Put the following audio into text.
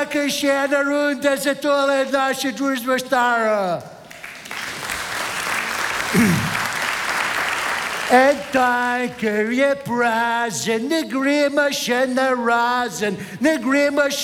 Яка ще на рунда затоли наша дружба стара. En tanker je prazen, ne grimmer, ne razen, ne grimmer.